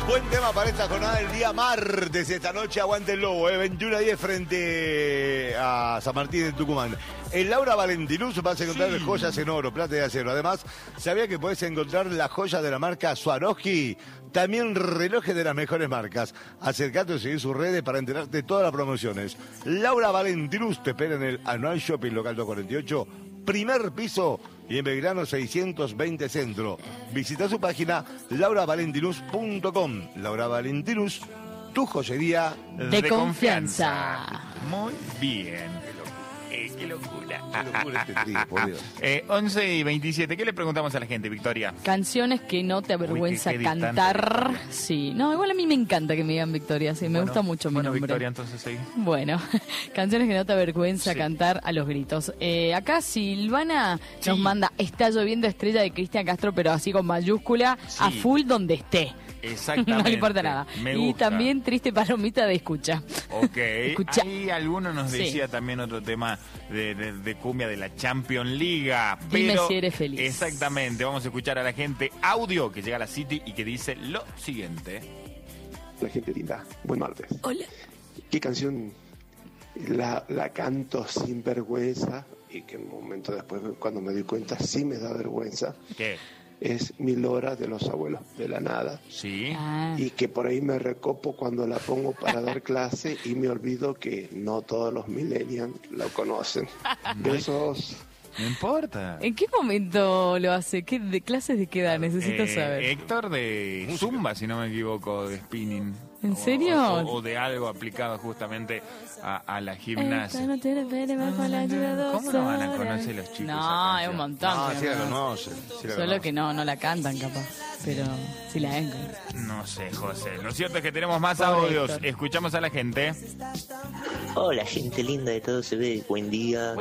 Buen tema para esta jornada del día martes. Esta noche aguante el lobo, 21:10 frente a San Martín de Tucumán. En Laura Valentinus vas a encontrar joyas en oro, plata y acero. Además, ¿sabía que puedes encontrar las joyas de la marca Swarovski? También relojes de las mejores marcas. Acercate y seguir sus redes para enterarte de todas las promociones. Laura Valentinus te espera en el Anual Shopping Local 248, primer piso, y en Belgrano 620 Centro. Visita su página lauravalentinus.com. Laura Valentinus, tu joyería de confianza. Muy bien. Qué locura. Qué locura este trío, por Dios. 11:27. ¿Qué le preguntamos a la gente, Victoria? Canciones que no te avergüenza qué distante, cantar. Victoria. Sí, no, igual a mí me encanta que me digan Victoria, sí, me gusta mucho mi nombre. Victoria, entonces sí. Bueno, canciones que no te avergüenza cantar a los gritos. Acá Silvana nos manda Está lloviendo estrella de Cristian Castro, pero así con mayúscula, a full donde esté. Exactamente. No le importa nada. Me Y gusta. también Triste Palomita de Escucha. Ok. Escucha. Ahí alguno nos decía también otro tema de cumbia de la Champions League. Dime Pero si eres feliz. Exactamente. Vamos a escuchar a la gente audio que llega a la City y que dice lo siguiente. La gente linda, buen martes. Hola. ¿Qué canción la canto sin vergüenza? Y que un momento después, cuando me di cuenta, sí me da vergüenza. ¿Qué? Es 1000 horas de los abuelos, de la nada. Sí. Y que por ahí me recopo cuando la pongo para dar clase y me olvido que no todos los millennials lo conocen. Besos. No importa. ¿En qué momento lo hace? ¿De clases de qué edad? Necesito saber. Héctor de Zumba, si no me equivoco, de spinning. ¿En serio? O de algo aplicado justamente a la gimnasia. ¿Cómo no van a conocer los chicos? No, es un montón. No, pero sí la no. conocen. Sí la Solo conocen. que no la cantan capaz, pero sí la ven. No sé, José. Lo cierto es que tenemos más Pobre audios. Héctor. Escuchamos a la gente. Hola, gente linda de todo se ve. Buen día.